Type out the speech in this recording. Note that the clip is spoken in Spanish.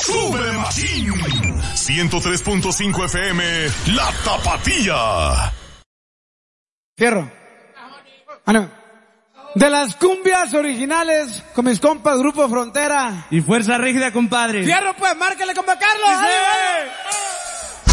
¡Súbele machín! 103.5 FM, La Tapatía. Fierro. De las cumbias originales con mis compas Grupo Frontera y Fuerza Rígida, compadre. Fierro, pues, márquele, compa Carlos. ¡Sí!